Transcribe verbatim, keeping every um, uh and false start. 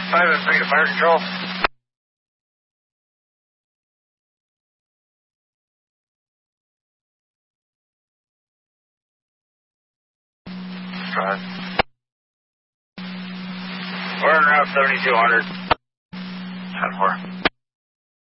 five and three to fire control. Right. We're en route seventy-two hundred. ten four.